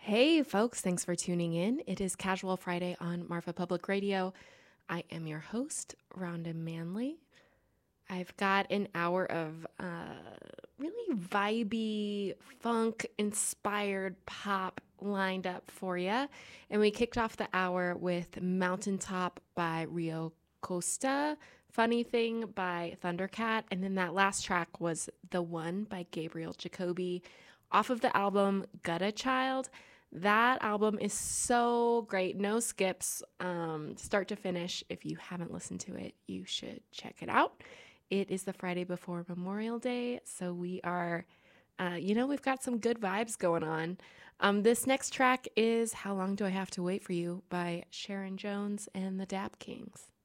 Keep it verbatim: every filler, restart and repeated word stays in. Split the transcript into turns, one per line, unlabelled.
Hey, folks, thanks for tuning in. It is Casual Friday on Marfa Public Radio. I am your host, Rhonda Manley. I've got an hour of uh, really vibey, funk inspired pop lined up for you. And we kicked off the hour with Mountaintop by Rio Costa, Funny Thing by Thundercat, and then that last track was The One by Gabriel Jacoby off of the album Gutta Child. That album is so great. No skips, um, start to finish. If you haven't listened to it, you should check it out. It is the Friday before Memorial Day, so we are, uh, you know, we've got some good vibes going on. Um, this next track is How Long Do I Have to Wait for You by Sharon Jones and the Dap Kings.